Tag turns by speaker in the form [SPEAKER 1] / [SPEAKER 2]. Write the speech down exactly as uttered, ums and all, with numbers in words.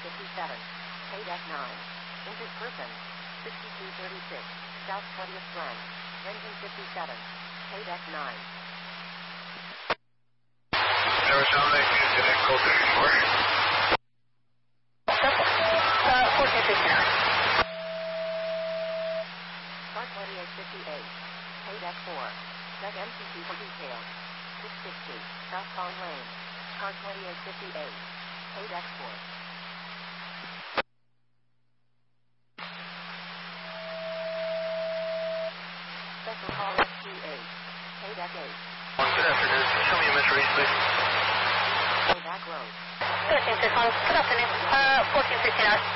[SPEAKER 1] fifty-seven. K deck nine. Injured person. sixty-two thirty-six. South twentieth Glen. Engine fifty-seven. K deck nine.
[SPEAKER 2] Arizona, connect code thirty-four.
[SPEAKER 3] Uh, fourteen fifty-nine.
[SPEAKER 1] Car twenty-eight fifty-eight. K deck four. Check M T T for details. six sixty. Southbound lane. Car twenty-eight fifty-eight. K deck four. Special call S T eight. K deck eight.
[SPEAKER 2] Good afternoon. Show me a Metro East, please.
[SPEAKER 1] Go back road.
[SPEAKER 3] thirteen six one. Good afternoon. Uh, fourteen fifty-nine.